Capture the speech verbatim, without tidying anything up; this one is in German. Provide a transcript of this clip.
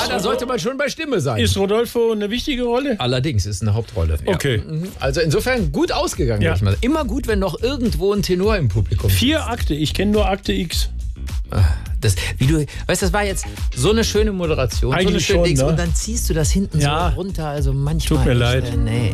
Ja, da sollte man schon bei Stimme sein. Ist Rodolfo eine wichtige Rolle? Allerdings ist eine Hauptrolle. Ja. Okay. Also insofern gut ausgegangen, Ja. würde ich mal sagen. Immer gut, wenn noch irgendwo ein Tenor im Publikum ist. Vier Akte, ich kenne nur Akte X. Das, wie du, weißt, das war jetzt so eine schöne Moderation, Eigentlich so eine schöne schon, Dings, ne? und dann ziehst du das hinten Ja. so runter. Also manchmal. Tut mir echt, leid. äh, nee.